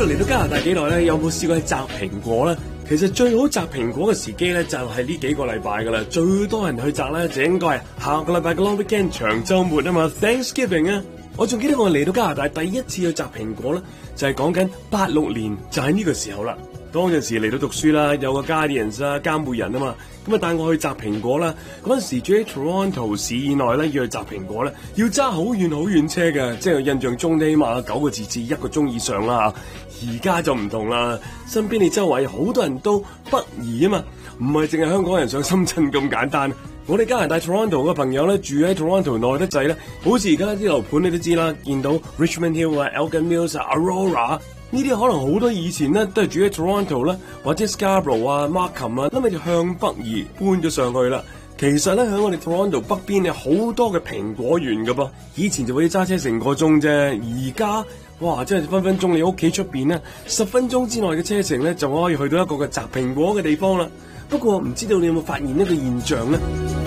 道嚟到加拿大幾耐咧？有冇試過去摘蘋果咧？其實最好摘蘋果嘅時機咧，就係呢幾個禮拜噶啦。最多人去摘咧，就應該係下個禮拜嘅 Long Weekend 長週末啊嘛 ，Thanksgiving 啊！我仲記得我嚟到加拿大第一次去摘蘋果咧，就係講緊86年，就喺呢個時候啦。當陣時嚟到讀書啦，有個 Guardians 啊監護人啊嘛，咁啊帶我去摘蘋果啦。嗰陣時住喺 Toronto 市以內咧，要去摘蘋果咧，要揸好遠車嘅，即係印象中起碼9個字至1個鐘以上啦。而家就唔同啦，身邊你周圍好多人都北移啊嘛，唔係淨係香港人上深圳咁簡單。我哋加拿大 Toronto 嘅朋友咧，住喺 Toronto 內得滯咧，好似而家啲樓盤你都知啦，見到 Richmond Hill 啊、Elgin Mills 啊、Aurora 呢啲可能好多以前咧都係住喺 Toronto 啦，或者 Scarborough 啊、Markham 啊，咁咪就向北移搬咗上去啦。其實咧喺我哋 Toronto 北邊有好多嘅蘋果園噶噃，以前就會揸車成個鐘啫，而家哇真係分分鐘你屋企出邊咧10分鐘之內嘅車程咧就可以去到一個嘅摘蘋果嘅地方啦。不過唔知道你有冇發現一個現象咧？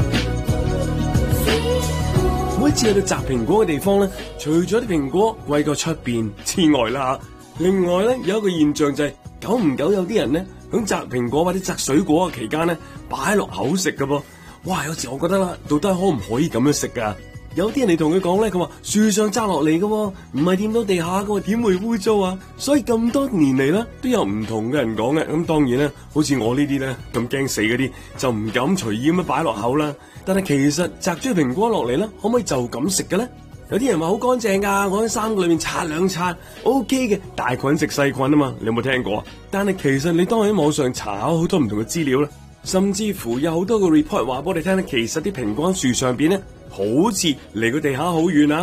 每一次去到摘蘋果嘅地方咧，除咗啲蘋果貴過出邊之外啦，另外咧有一個現象就係久唔久有啲人咧響摘蘋果或者摘水果嘅期間咧擺落口食噶噃。哇！有時我覺得啦，到底可唔可以咁樣食噶？有啲人你同佢講咧，佢話樹上摘落嚟嘅，唔係掂到地下嘅，點會污糟啊？所以咁多年嚟咧，都有唔同嘅人講嘅。咁當然咧，好似我呢啲咧咁驚死嗰啲，就唔敢隨意咁樣擺落口啦。但係其實摘咗蘋果落嚟咧，可唔可以就咁食嘅咧？有啲人話好乾淨噶，我喺衫裏面刷兩刷 OK 嘅，大菌食細菌啊嘛。你有冇聽過啊？但係其實你當喺網上查好多唔同嘅資料咧，甚至乎有好多個 report 話俾我哋聽咧，其實啲蘋果樹上邊咧，好似離個地下好遠啊。